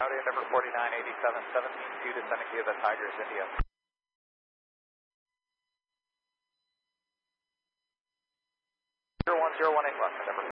Howdy, Endeavor 4987, 17-2 descending via the Tigers, India. 0118 left, Endeavor